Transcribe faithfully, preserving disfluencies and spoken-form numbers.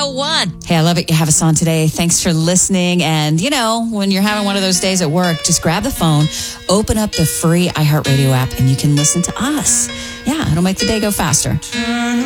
oh one. Hey, I love it. You have us on today. Thanks for listening. And, you know, when you're having one of those days at work, just grab the phone, open up the free iHeartRadio app, and you can listen to us. Yeah, it'll make the day go faster.